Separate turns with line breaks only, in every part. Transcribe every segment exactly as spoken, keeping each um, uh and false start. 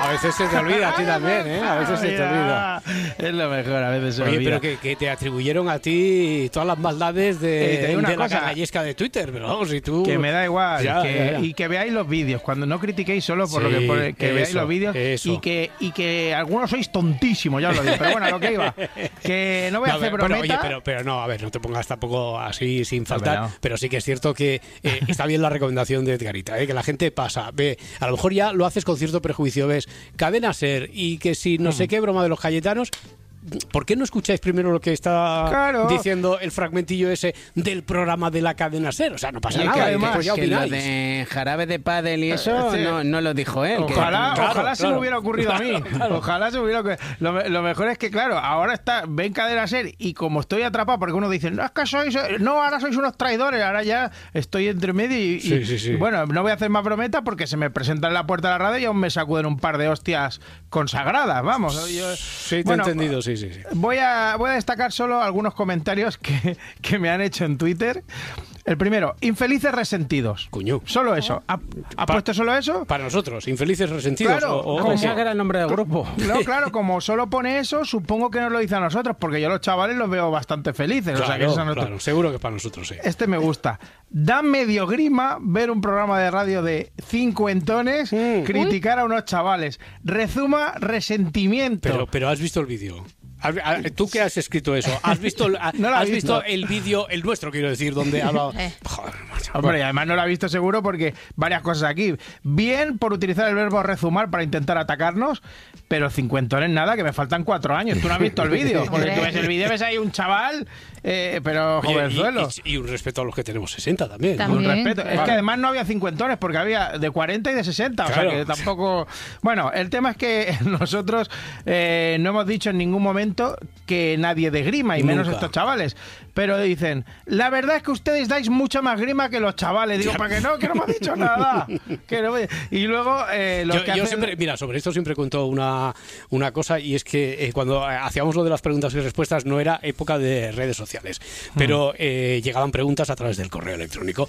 A veces se te olvida a ti también, ¿eh? A veces se te olvida.
Es lo mejor, a veces se
Oye,
olvida.
pero que, que te atribuyeron a ti todas las maldades de,
Eh, te digo una
de la
cosa.
canallesca de Twitter, pero vamos, si tú...
Que me da igual,
Ya,
que,
ya, ya.
y que veáis los vídeos, cuando no critiquéis solo por
Sí,
lo que por- que veáis
eso,
los vídeos
eso.
y que y que algunos sois tontísimos, ya os lo digo, pero bueno, a lo que iba, que no voy a
No,
hacer
pero,
brometa.
oye, pero, pero no, a ver, no te pongas tampoco así sin faltar,
no.
pero sí que es cierto que eh, está bien la recomendación de Edgarita, ¿eh? Que la gente pasa, ve, a lo mejor ya lo haces con cierto prejuicio, ves, Cadena Ser y que si no sé qué broma de los Cayetanos, ¿por qué no escucháis primero lo que está
Claro.
diciendo el fragmentillo ese del programa de la Cadena Ser? O sea, no pasa
Y es
nada,
que
y
además
después ya
que lo
opináis.
de jarabe de pádel y eso
Sí.
no, no lo dijo él. que-
Ojalá,
Claro,
ojalá se
claro.
me hubiera ocurrido a mí. Ojalá se me hubiera ocurrido. Lo, me- lo mejor es que, claro, ahora está, ven Cadena Ser y como estoy atrapado, porque uno dice, no, es que sois, no, ahora sois unos traidores, ahora ya estoy entre medio y, y-
Sí, sí, sí.
y bueno, no voy a hacer más brometa porque se me presentan en la puerta de la radio y aún me sacuden un par de hostias consagradas, vamos. Yo-
Sí, te
bueno,
he entendido, sí, sí, sí.
Voy a, voy a destacar solo algunos comentarios que, que me han hecho en Twitter. El primero, infelices resentidos.
Cuño.
Solo eso. ¿Ha, ha
Pa-
puesto solo eso?
Para nosotros, infelices resentidos.
Claro,
o- o-
como-
Pensaba que era el nombre del grupo.
No, claro, como solo pone eso, supongo que nos lo dice a nosotros, porque yo los chavales los veo bastante felices. o sea, que
Claro,
eso a nosotros-
claro, seguro que para nosotros sí.
Este me gusta. Da medio grima ver un programa de radio de cincuentones
Mm.
criticar a unos chavales. Rezuma resentimiento.
Pero, pero has visto el vídeo. Has- a- ¿Tú que has escrito eso? ¿Has visto, el-
No lo he
has visto
visto.
el vídeo, el nuestro, quiero decir, donde habla...
Eh.
Joder, macho.
Hombre, y además no lo ha visto seguro porque varias cosas aquí. Bien por utilizar el verbo rezumar para intentar atacarnos, pero cincuentones nada, que me faltan cuatro años. Tú no has visto el vídeo. Porque tú ves el vídeo, ves ahí un chaval, eh, pero
Oye,
jovenzuelo.
y, y- y un respeto a los que tenemos sesenta también. ¿no?
Un
También.
respeto. Es
Vale.
que además no había cincuentones, porque había de cuarenta y de sesenta. O
Claro.
sea que tampoco. Bueno, el tema es que nosotros eh, no hemos dicho en ningún momento que nadie de grima, y menos
Nunca.
estos chavales. Pero dicen, la verdad es que ustedes dais mucha más grima que los chavales. Digo, ¿para qué no? Que no hemos dicho nada. Que no me- Y luego eh, los
Yo,
que
yo
hacen-
siempre, mira, sobre esto siempre cuento una, una cosa, y es que eh, cuando eh, hacíamos lo de las preguntas y respuestas no era época de redes sociales, pero eh, llegaban preguntas a través del correo electrónico.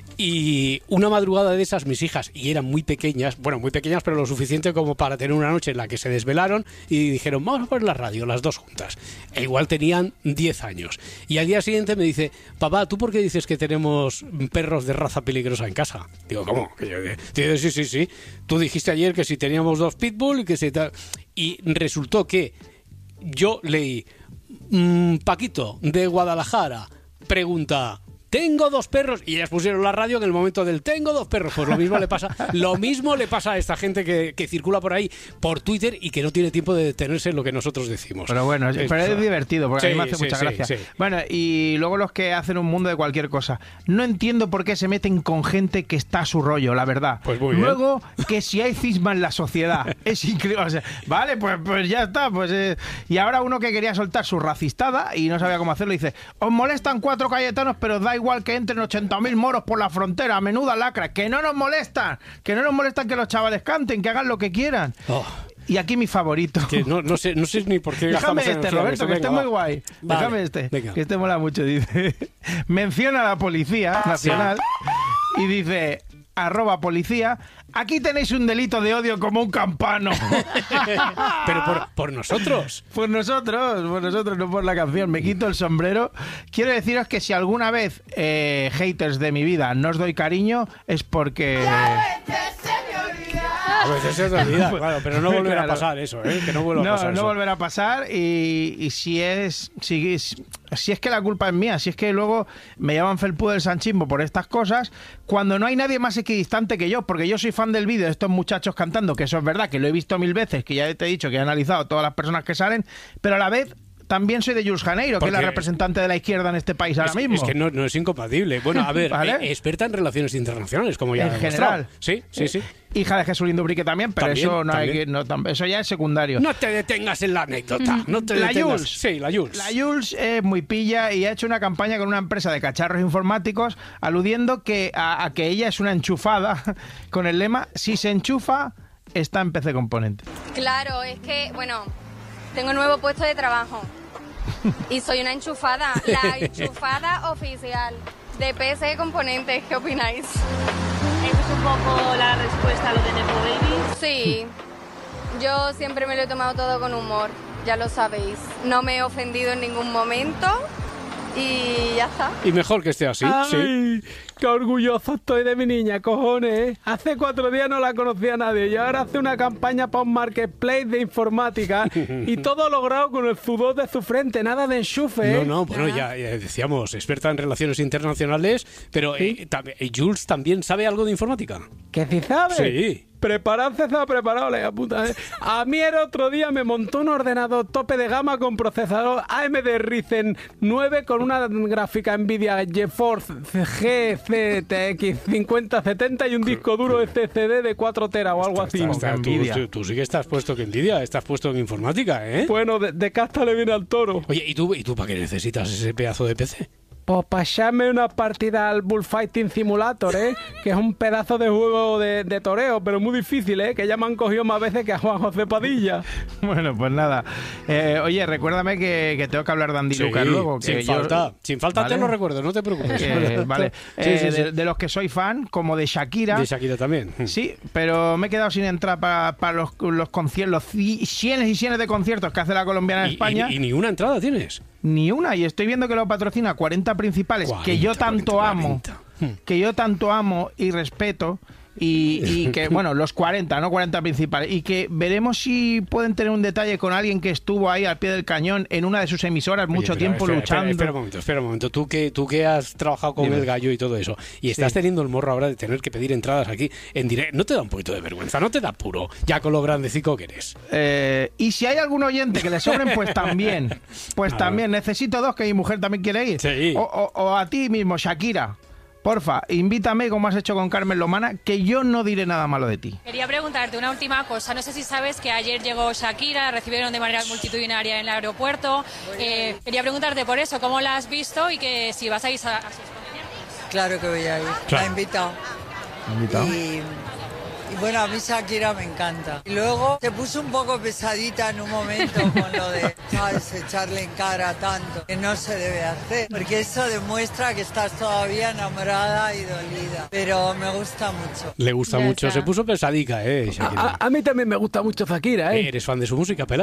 Y una madrugada de esas, mis hijas, y eran muy pequeñas, bueno, muy pequeñas, pero lo suficiente como para tener una noche en la que se desvelaron y dijeron, vamos a poner la radio, las dos juntas. E igual tenían diez años. Y al día siguiente me dice, papá, ¿tú por qué dices que tenemos perros de raza peligrosa en casa? Digo, ¿cómo? Que yo- Dice, sí, sí, sí. Tú dijiste ayer que si teníamos dos pitbull y que si tal. Y resultó que yo leí, mm, Paquito, de Guadalajara, pregunta, tengo dos perros, y ellas pusieron la radio en el momento del tengo dos perros. Pues lo mismo le pasa, lo mismo le pasa a esta gente que, que circula por ahí por Twitter y que no tiene tiempo de detenerse en lo que nosotros decimos.
Pero bueno, es, pero es divertido, porque a mí
Sí,
me hace
sí,
mucha
sí,
gracia.
sí.
Bueno, y luego los que hacen un mundo de cualquier cosa. No entiendo por qué se meten con gente que está a su rollo, la verdad.
Pues muy bien.
Luego, que si hay cisma en la sociedad. Es increíble. O sea, vale, pues, pues ya está. Pues, eh, y ahora uno que quería soltar su racistada y no sabía cómo hacerlo, dice, os molestan cuatro cayetanos, pero da igual que entren ochenta mil moros por la frontera, menuda lacra. Que no nos molestan. Que no nos molestan que los chavales canten, que hagan lo que quieran.
Oh,
Y aquí mi favorito.
que no, no sé, no sé ni por qué
Déjame
gastamos
este,
energía en
Roberto,
esto.
que esté
Venga,
muy
va.
guay.
Vale,
Déjame este,
venga.
que este mola mucho. Dice, menciona a la Policía Nacional y dice, arroba policía, aquí tenéis un delito de odio como un campano.
Pero por, por nosotros.
Por nosotros, por nosotros, no por la canción. Me quito el sombrero. Quiero deciros que si alguna vez, eh, haters de mi vida, no os doy cariño, es porque...
A veces se te olvida, claro, pero no volverá
Claro.
a pasar eso, ¿eh? Que no vuelva
No,
a pasar
no
eso.
volverá a pasar y, y si es si, es si es que la culpa es mía, si es que luego me llaman felpudo del Sanchimbo por estas cosas, cuando no hay nadie más equidistante que yo, porque yo soy fan del vídeo de estos muchachos cantando, que eso es verdad, que lo he visto mil veces, que ya te he dicho que he analizado todas las personas que salen, pero a la vez también soy de Jules Janeiro, que es la
Porque-
representante de la izquierda en este país ahora
Es,
mismo.
es que no, no es incompatible. Bueno, a ver,
¿Vale?
eh, experta en relaciones internacionales, como ya
En
he demostrado.
general.
Sí, sí, sí.
Hija de Jesús Lindubrique también, pero
También,
eso no hay
también.
que, no, tam- eso ya es secundario.
No te detengas en la anécdota. No te
La
detengas.
Jules.
Sí, la Jules.
La Jules es muy pilla y ha hecho una campaña con una empresa de cacharros informáticos aludiendo que a, a que ella es una enchufada con el lema si se enchufa está en P C Componente.
Claro, es que, bueno, tengo un nuevo puesto de trabajo y soy una enchufada, la enchufada oficial de P C Componentes. ¿Qué opináis?
¿Eso es un poco la respuesta a lo de Nepo Baby?
Sí, Yo siempre me lo he tomado todo con humor, ya lo sabéis. No me he ofendido en ningún momento y ya está.
Y mejor que esté así,
Ay,
sí.
qué orgulloso estoy de mi niña, cojones. Hace cuatro días no la conocía nadie y ahora hace una campaña para un marketplace de informática y todo logrado con el sudor de su frente, nada de enchufe.
No,
¿eh?
no, bueno, ya, ya decíamos, experta en relaciones internacionales, pero eh, tam- eh, Jules también sabe algo de informática.
¿Que si sabe?
Sí.
Prepararse se ha preparado, la puta. ¿eh? A mí el otro día me montó un ordenador tope de gama con procesador A M D Ryzen nueve con una gráfica Nvidia GeForce G C X cincuenta setenta y un disco duro S S D de cuatro teras o algo así.
Está- tú,
Nvidia.
tú- tú sí que estás puesto que envidia, estás puesto en informática, ¿eh?
Bueno, de, de casta le viene al toro.
Oye, ¿y tú, ¿y tú para qué necesitas ese pedazo de P C?
Pues para echarme una partida al Bullfighting Simulator, ¿eh? Que es un pedazo de juego de, de toreo, pero muy difícil, ¿eh? Que ya me han cogido más veces que a Juan José Padilla.
Bueno, pues nada. Eh, oye, recuérdame que, que tengo que hablar de Andy Lucas luego. Que
sin
yo-
falta, sin falta
¿Vale?
te lo recuerdo, no te preocupes.
Eh, vale.
Sí,
Eh,
sí, sí.
De, de los que soy fan, como de Shakira.
De Shakira también.
Sí, pero me he quedado sin entrar para los, los conciertos, los ci- cienes y cienes de conciertos que hace la colombiana en
Y,
España.
y- y ni una entrada tienes.
Ni una, y estoy viendo que lo patrocina cuarenta principales, que yo
cuarenta,
tanto
cuarenta,
amo,
cuarenta.
que yo tanto amo y respeto, y, y que, bueno, los cuarenta, no cuarenta principales, y que veremos si pueden tener un detalle con alguien que estuvo ahí al pie del cañón en una de sus emisoras
Oye,
mucho
pero
tiempo
espera,
luchando.
Espera, espera un momento, espera un momento. Tú que, tú que has trabajado con
Dime.
el gallo y todo eso, y estás
Sí.
teniendo el morro ahora de tener que pedir entradas aquí en directo, ¿no te da un poquito de vergüenza? ¿No te da puro? Ya con lo grandecico que eres.
Eh, y si hay algún oyente que le sobren, pues también. Pues
A
también. Necesito dos, que mi mujer también quiere ir.
Sí.
O, o- o a ti mismo, Shakira. Porfa, invítame como has hecho con Carmen Lomana, que yo no diré nada malo de ti.
Quería preguntarte una última cosa. No sé si sabes que ayer llegó Shakira, la recibieron de manera multitudinaria en el aeropuerto. Eh, quería preguntarte por eso, ¿cómo la has visto y que si vas a ir a, a sus conciertos?
Claro que voy a ir.
Claro.
La he invitado.
Invitado.
Y, y bueno, a mí Shakira me encanta. Y luego se puso un poco pesadita en un momento con lo de, ¿sabes?, echarle en cara tanto, que no se debe hacer. Porque eso demuestra que estás todavía enamorada y dolida. Pero me gusta mucho.
Le gusta
Ya
mucho.
está.
Se puso pesadica, ¿eh, Shakira?
A, a mí también me gusta mucho Shakira, ¿eh?
¿Eres fan de su música, Pela?